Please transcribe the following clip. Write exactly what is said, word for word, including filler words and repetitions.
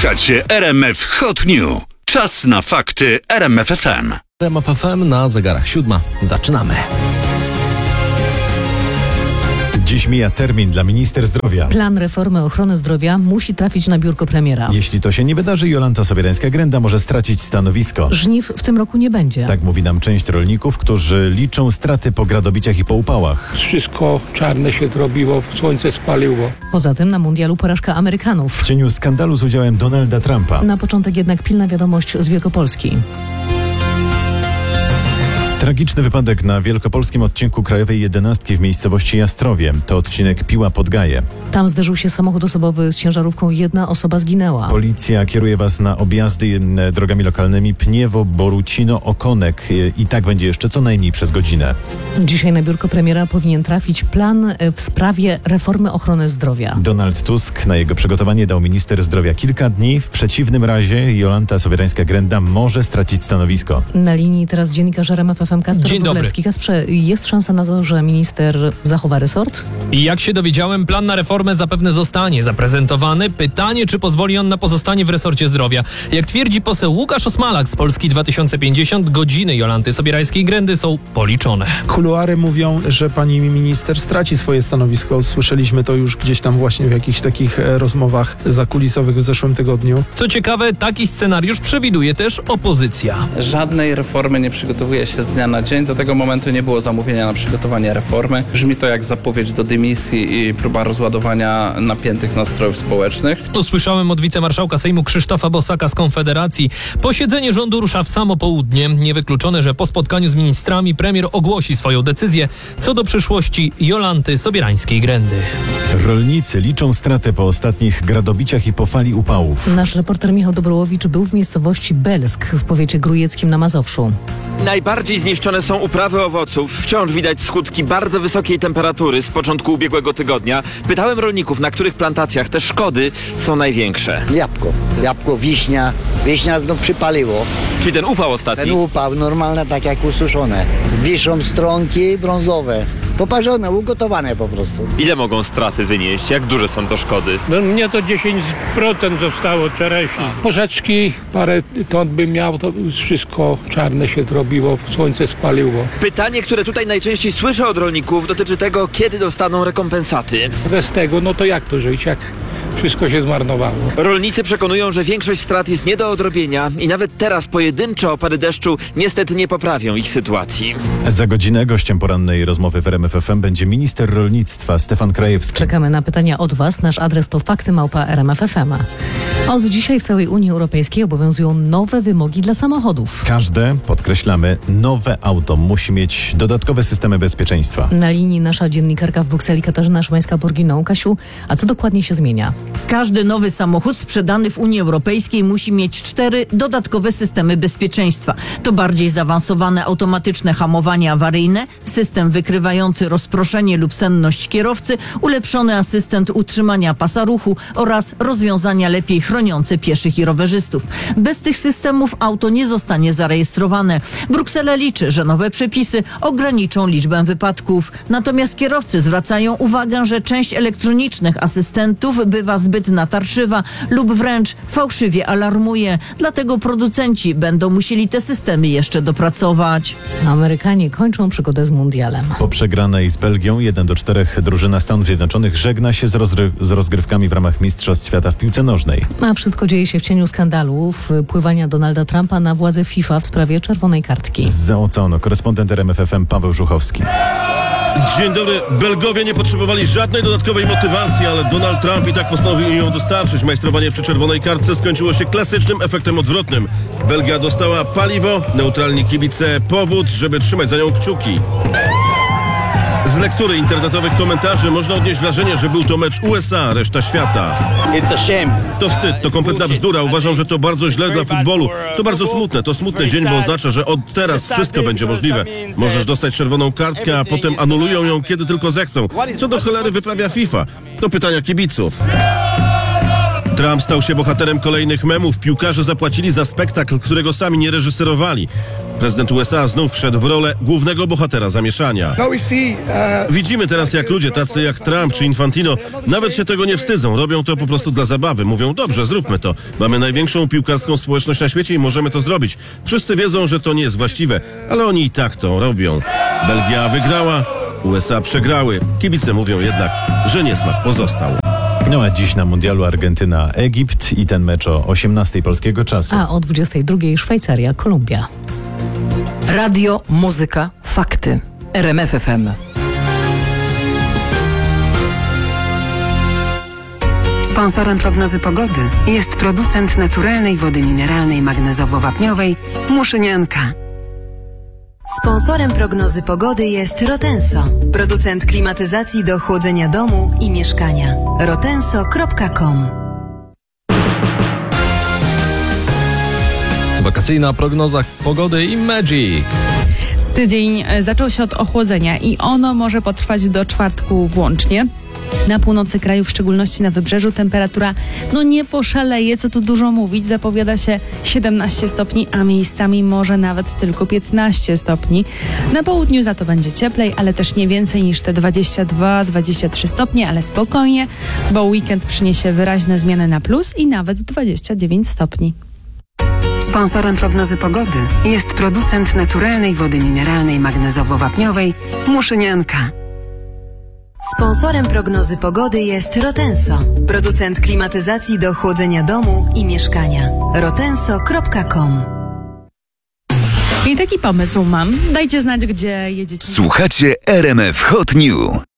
Słuchacie R M F Hot News. Czas na fakty R M F F M. R M F F M na zegarach siódma. Zaczynamy. Dziś mija termin dla minister zdrowia. Plan reformy ochrony zdrowia musi trafić na biurko premiera. Jeśli to się nie wydarzy, Jolanta Sobierańska-Grenda może stracić stanowisko. Żniw w tym roku nie będzie. Tak mówi nam część rolników, którzy liczą straty po gradobiciach i po upałach. Wszystko czarne się zrobiło, słońce spaliło. Poza tym na mundialu porażka Amerykanów. W cieniu skandalu z udziałem Donalda Trumpa. Na początek jednak pilna wiadomość z Wielkopolski. Tragiczny wypadek na wielkopolskim odcinku Krajowej jedenastki w miejscowości Jastrowie. To odcinek Piła-Podgaje. Tam zderzył się samochód osobowy z ciężarówką. Jedna osoba zginęła. Policja kieruje was na objazdy e, drogami lokalnymi Pniewo, Borucino, Okonek e, i tak będzie jeszcze co najmniej przez godzinę. Dzisiaj na biurko premiera powinien trafić plan w sprawie reformy ochrony zdrowia. Donald Tusk na jego przygotowanie dał minister zdrowia kilka dni. W przeciwnym razie Jolanta Sobierańska-Grenda może stracić stanowisko. Na linii teraz dziennikarz R M F F M Kasper Dzień dobry. Wróblewski. Kasprze, jest szansa na to, że minister zachowa resort? I jak się dowiedziałem, plan na reformę zapewne zostanie zaprezentowany. Pytanie, czy pozwoli on na pozostanie w resorcie zdrowia. Jak twierdzi poseł Łukasz Osmalak z Polski dwa tysiące pięćdziesiąt, godziny Jolanty Sobierańskiej-Grendy są policzone. Kuluary mówią, że pani minister straci swoje stanowisko. Słyszeliśmy to już gdzieś tam właśnie w jakichś takich e, rozmowach zakulisowych w zeszłym tygodniu. Co ciekawe, taki scenariusz przewiduje też opozycja. Żadnej reformy nie przygotowuje się z dnia na dzień. Do tego momentu nie było zamówienia na przygotowanie reformy. Brzmi to jak zapowiedź do dymisji i próba rozładowania napiętych nastrojów społecznych. Usłyszałem od wicemarszałka Sejmu Krzysztofa Bosaka z Konfederacji. Posiedzenie rządu rusza w samo południe. Niewykluczone, że po spotkaniu z ministrami premier ogłosi swoją decyzję co do przyszłości Jolanty Sobierańskiej-Grendy. Rolnicy liczą straty po ostatnich gradobiciach i po fali upałów. Nasz reporter Michał Dobrołowicz był w miejscowości Belsk w powiecie grujeckim na Mazowszu. Najbardziej zniszczone są uprawy owoców. Wciąż widać skutki bardzo wysokiej temperatury z początku ubiegłego tygodnia. Pytałem rolników, na których plantacjach te szkody są największe. Jabłko, jabłko, wiśnia. Wiśnia znów przypaliło. Czy ten upał ostatni? Ten upał normalne, tak jak ususzone. Wiszą stronki brązowe. Poparzone, ugotowane po prostu. Ile mogą straty wynieść? Jak duże są to szkody? No mnie to dziesięć procent zostało czereśni. Porzeczki parę ton bym miał, to wszystko czarne się zrobiło, słońce spaliło. Pytanie, które tutaj najczęściej słyszę od rolników, dotyczy tego, kiedy dostaną rekompensaty. Bez tego, no to jak to żyć, jak wszystko się zmarnowało. Rolnicy przekonują, że większość strat jest nie do odrobienia i nawet teraz pojedyncze opady deszczu niestety nie poprawią ich sytuacji. Za godzinę gościem porannej rozmowy w R M F F M będzie minister rolnictwa Stefan Krajewski. Czekamy na pytania od Was. Nasz adres to fakty małpa R M F F M. Od dzisiaj w całej Unii Europejskiej obowiązują nowe wymogi dla samochodów. Każde, podkreślamy, nowe auto musi mieć dodatkowe systemy bezpieczeństwa. Na linii nasza dziennikarka w Brukseli Katarzyna Szymańska-Borginą. Kasiu, a co dokładnie się zmienia? Każdy nowy samochód sprzedany w Unii Europejskiej musi mieć cztery dodatkowe systemy bezpieczeństwa. To bardziej zaawansowane automatyczne hamowanie awaryjne, system wykrywający rozproszenie lub senność kierowcy, ulepszony asystent utrzymania pasa ruchu oraz rozwiązania lepiej chroniące pieszych i rowerzystów. Bez tych systemów auto nie zostanie zarejestrowane. Bruksela liczy, że nowe przepisy ograniczą liczbę wypadków. Natomiast kierowcy zwracają uwagę, że część elektronicznych asystentów bywa zbyt natarczywa lub wręcz fałszywie alarmuje. Dlatego producenci będą musieli te systemy jeszcze dopracować. Amerykanie kończą przygodę z mundialem. Po przegranej z Belgią jeden do czterech drużyna Stanów Zjednoczonych żegna się z, rozry- z rozgrywkami w ramach Mistrzostw Świata w piłce nożnej. A wszystko dzieje się w cieniu skandalu wpływania Donalda Trumpa na władze FIFA w sprawie czerwonej kartki. Zza oceanu korespondent R M F F M Paweł Żuchowski. Dzień dobry. Belgowie nie potrzebowali żadnej dodatkowej motywacji, ale Donald Trump i tak postanowił ją dostarczyć. Majstrowanie przy czerwonej kartce skończyło się klasycznym efektem odwrotnym. Belgia dostała paliwo, neutralni kibice powód, żeby trzymać za nią kciuki. Z lektury internetowych komentarzy można odnieść wrażenie, że był to mecz U S A, reszta świata. To wstyd, to kompletna bzdura. Uważam, że to bardzo źle dla futbolu. To bardzo smutne, to smutny dzień, bo oznacza, że od teraz wszystko będzie możliwe. Możesz dostać czerwoną kartkę, a potem anulują ją, kiedy tylko zechcą. Co do cholery wyprawia FIFA? To pytania kibiców. Trump stał się bohaterem kolejnych memów. Piłkarze zapłacili za spektakl, którego sami nie reżyserowali. Prezydent U S A znów wszedł w rolę głównego bohatera zamieszania. Widzimy teraz, jak ludzie tacy jak Trump czy Infantino nawet się tego nie wstydzą. Robią to po prostu dla zabawy. Mówią, dobrze, zróbmy to. Mamy największą piłkarską społeczność na świecie i możemy to zrobić. Wszyscy wiedzą, że to nie jest właściwe, ale oni i tak to robią. Belgia wygrała, U S A przegrały. Kibice mówią jednak, że niesmak pozostał. No a dziś na mundialu Argentyna-Egipt i ten mecz o osiemnastej polskiego czasu. A o dwudziestej drugiej Szwajcaria-Kolumbia. Radio, muzyka, fakty. R M F F M. Sponsorem prognozy pogody jest producent naturalnej wody mineralnej magnezowo-wapniowej Muszynianka. Sponsorem prognozy pogody jest Rotenso, producent klimatyzacji do chłodzenia domu i mieszkania. rotenso kropka com. Wakacyjna prognoza pogody i Magic. Tydzień zaczął się od ochłodzenia i ono może potrwać do czwartku włącznie. Na północy kraju, w szczególności na wybrzeżu, temperatura no nie poszaleje, co tu dużo mówić. Zapowiada się siedemnaście stopni, a miejscami może nawet tylko piętnaście stopni. Na południu za to będzie cieplej, ale też nie więcej niż te dwadzieścia dwa dwadzieścia trzy stopnie, ale spokojnie, bo weekend przyniesie wyraźne zmiany na plus i nawet dwadzieścia dziewięć stopni. Sponsorem prognozy pogody jest producent naturalnej wody mineralnej magnezowo-wapniowej Muszynianka. Sponsorem prognozy pogody jest Rotenso, producent klimatyzacji do chłodzenia domu i mieszkania. rotenso kropka com. I taki pomysł mam. Dajcie znać, gdzie jedziecie. Słuchacie R M F Hot New.